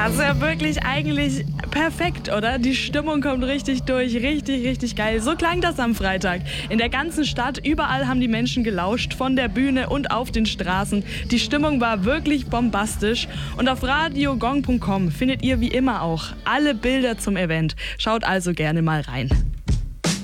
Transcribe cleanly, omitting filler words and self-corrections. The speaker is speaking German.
Das ist ja wirklich eigentlich perfekt, oder? Die Stimmung kommt richtig durch, richtig, richtig geil. So klang das am Freitag. In der ganzen Stadt, überall haben die Menschen gelauscht, von der Bühne und auf den Straßen. Die Stimmung war wirklich bombastisch. Und auf radiogong.com findet ihr wie immer auch alle Bilder zum Event. Schaut also gerne mal rein.